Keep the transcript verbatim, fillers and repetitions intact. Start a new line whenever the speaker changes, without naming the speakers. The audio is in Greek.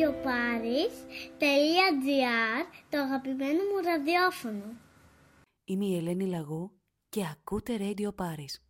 radio paris τελεία gr, το αγαπημένο μου ραδιόφωνο.
Είμαι η Ελένη Λαγού και ακούτε Radio Paris.